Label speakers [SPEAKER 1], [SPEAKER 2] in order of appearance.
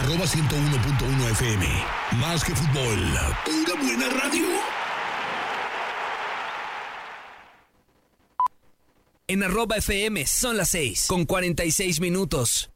[SPEAKER 1] arroba 101.1 FM. Más que fútbol, pura buena radio.
[SPEAKER 2] En arroba FM son las 6:46.